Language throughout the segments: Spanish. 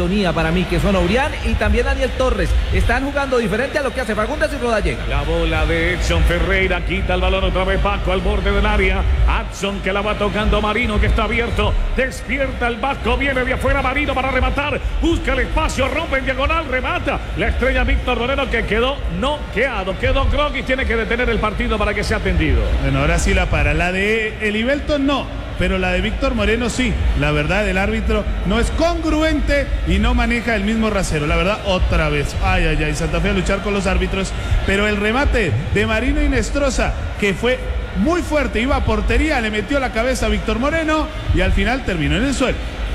sintonía para mí, que son Obrián y también Daniel Torres. Están jugando diferente a lo que hace Fagundes y Rodallega. La bola de Edson Ferreira, quita el balón otra vez Paco al borde del área. Edson que la va tocando Marino, que está abierto. Despierta el Vasco, viene de afuera Marino para rematar. Busca el espacio, rompe en diagonal, remata. La estrella Víctor Moreno, que quedó noqueado, quedó groggy, tiene que detener el partido para que sea atendido. Bueno, ahora sí la para. La de Elivelton no, pero la de Víctor Moreno sí. La verdad, el árbitro no es congruente y no maneja el mismo rasero. La verdad, otra vez. Ay, ay, ay, Santa Fe a luchar con los árbitros. Pero el remate de Marino Inestrosa, que fue muy fuerte, iba a portería, le metió la cabeza a Víctor Moreno y al final terminó en el suelo.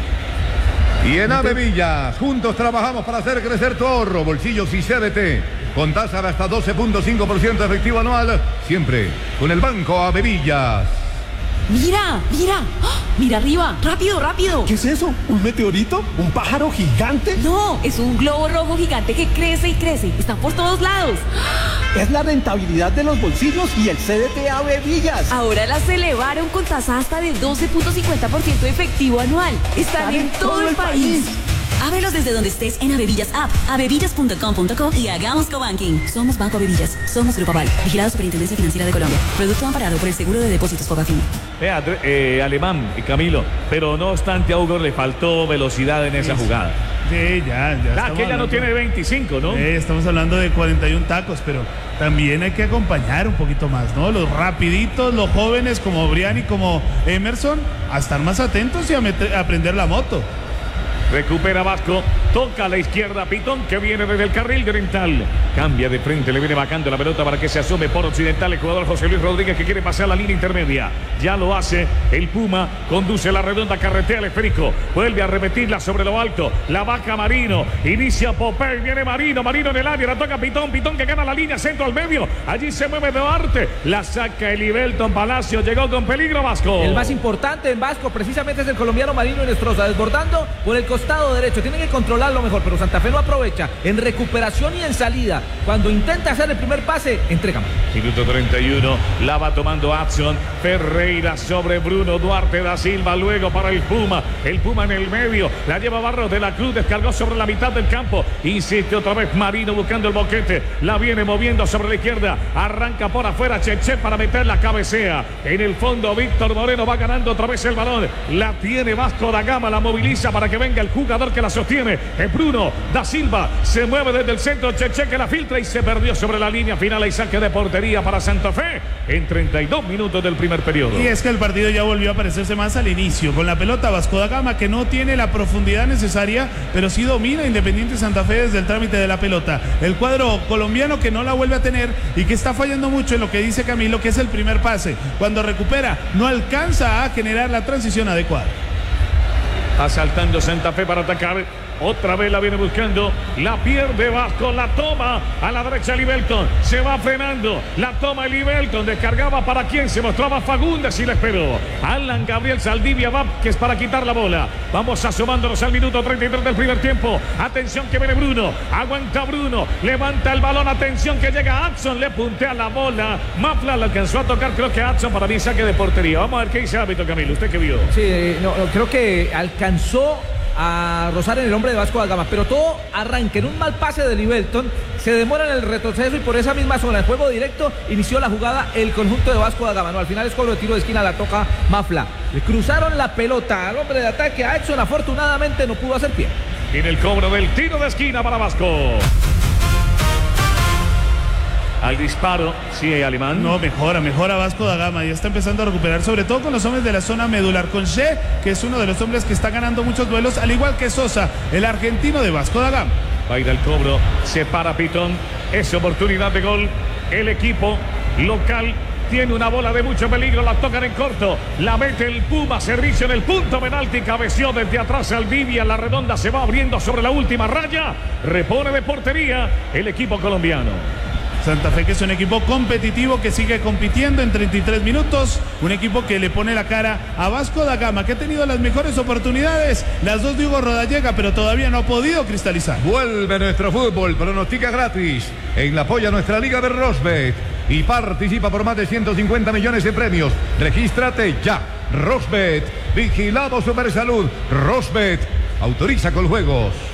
Y en Avevillas, juntos trabajamos para hacer crecer tu ahorro, bolsillos y CDT. Con tasa de hasta 12.5% efectivo anual, siempre con el Banco Avevillas. Mira, mira, ¡oh! Mira arriba, rápido, rápido. ¿Qué es eso? ¿Un meteorito? ¿Un pájaro gigante? No, es un globo rojo gigante que crece y crece. Está por todos lados. Es la rentabilidad de los bolsillos y el CDT Avevillas. Ahora las elevaron con tasa hasta de 12.50% efectivo anual. Están en todo el país. Ábrelos desde donde estés en Avevillas App, avevillas.com.co y hagamos cobanking. Somos Banco Avevillas, somos Grupo Aval, vigilado Superintendencia Financiera de Colombia. Producto amparado por el Seguro de Depósitos Fogafín. Alemán y Camilo, pero no obstante a Hugo le faltó velocidad en esa jugada. Sí, ya. Que ya no tiene 25, ¿no? Estamos hablando de 41 tacos, pero también hay que acompañar un poquito más, ¿no? Los rapiditos, los jóvenes como Brian y como Emerson, a estar más atentos y a aprender la moto. Recupera Vasco, toca a la izquierda Pitón, que viene desde el carril de Oriental. Cambia de frente, le viene bajando la pelota para que se asome por Occidental el jugador José Luis Rodríguez, que quiere pasar la línea intermedia. Ya lo hace el Puma, conduce la redonda, carretea el esférico, vuelve a repetirla sobre lo alto, la baja Marino, inicia Popey, viene Marino en el área, la toca Pitón que gana la línea, centro al medio, allí se mueve Duarte, la saca Elivelton Palacio, llegó con peligro Vasco. El más importante en Vasco precisamente es el colombiano Marino Inestrosa, desbordando por el costado derecho, tienen que controlarlo mejor, pero Santa Fe no aprovecha en recuperación y en salida. Cuando intenta hacer el primer pase, entrega mal. Minuto 31, la va tomando Edson Ferreira sobre Bruno Duarte da Silva, luego para el Puma en el medio, la lleva Barros de la Cruz, descargó sobre la mitad del campo, insiste otra vez Marino buscando el boquete, la viene moviendo sobre la izquierda, arranca por afuera Cheche para meter la cabecea, en el fondo Víctor Moreno va ganando otra vez el balón, la tiene Vasco da Gama, la moviliza para que venga el jugador que la sostiene, es Bruno da Silva, se mueve desde el centro, Cheche que la filtra y se perdió sobre la línea final y saque de portería para Santa Fe en 32 minutos del primer periodo. Y es que el partido ya volvió a parecerse más al inicio, con la pelota Vasco da Gama, que no tiene la profundidad necesaria, pero sí domina Independiente Santa Fe desde el trámite de la pelota. El cuadro colombiano que no la vuelve a tener y que está fallando mucho en lo que dice Camilo, que es el primer pase. Cuando recupera, no alcanza a generar la transición adecuada. Asaltando Santa Fe para atacar. Otra vez la viene buscando, la pierde Vasco, la toma a la derecha Elivelton, se va frenando, la toma Elivelton, descargaba para quien se mostraba Fagundes y le esperó. Alan Gabriel Saldivia Vázquez para quitar la bola. Vamos asomándonos al minuto 33 del primer tiempo. Atención que viene Bruno, aguanta Bruno, levanta el balón, atención que llega Edson, le puntea la bola. Mafla la alcanzó a tocar, creo que Edson para mí saque de portería. Vamos a ver qué dice el árbitro Camilo, ¿usted qué vio? Sí, creo que alcanzó a rozar en el hombre de Vasco da Gama, pero todo arranca en un mal pase de Elivelton, se demora en el retroceso y por esa misma zona, el juego directo, inició la jugada el conjunto de Vasco da Gama. No, al final es cobro de tiro de esquina, la toca Mafla. Le cruzaron la pelota al hombre de ataque, a Edson, afortunadamente no pudo hacer pie. En el cobro del tiro de esquina para Vasco. Al disparo, sí, Alemán. No, mejora Vasco da Gama, ya está empezando a recuperar, sobre todo con los hombres de la zona medular, con She, que es uno de los hombres que está ganando muchos duelos, al igual que Sosa, el argentino de Vasco da Gama. Va a ir al cobro, se para Pitón, es oportunidad de gol, el equipo local tiene una bola de mucho peligro, la tocan en corto, la mete el Puma, servicio en el punto penalti, cabeció desde atrás Aldivia, la redonda se va abriendo sobre la última raya, repone de portería el equipo colombiano. Santa Fe, que es un equipo competitivo que sigue compitiendo en 33 minutos, un equipo que le pone la cara a Vasco da Gama, que ha tenido las mejores oportunidades, las dos de Hugo Rodallega, pero todavía no ha podido cristalizar. Vuelve nuestro fútbol, pronostica gratis en la apoya nuestra liga de Rosbet y participa por más de 150 millones de premios. Regístrate ya. Rosbet, vigilado Supersalud. Rosbet, autoriza con juegos.